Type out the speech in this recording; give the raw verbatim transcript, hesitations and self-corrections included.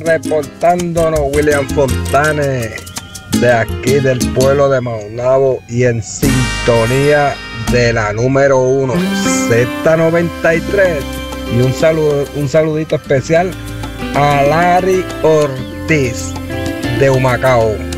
Reportándonos William Fontane de aquí del pueblo de Maunabo y en sintonía de la número uno Z noventa y tres, y un saludo, un saludito especial a Larry Ortiz de Humacao.